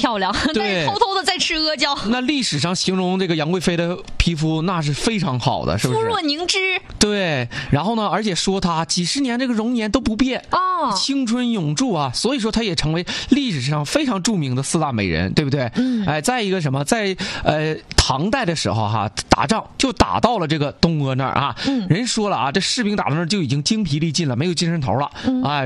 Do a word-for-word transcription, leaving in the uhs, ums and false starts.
漂亮，但是偷偷的在吃阿胶。 那历史上形容这个杨贵妃的皮肤那是非常好的，是不是？ 肤若凝脂。 对，然后呢，而且说她几十年这个容颜都不变哦， 青春永驻啊，所以说她也成为历史上非常著名的四大美人，对不对？嗯，哎，再一个什么，在呃唐代的时候哈，打仗就打到了这个东阿那儿啊，嗯，人说了啊，这士兵打到那儿就已经精疲力尽了，没有精神头了，嗯，哎。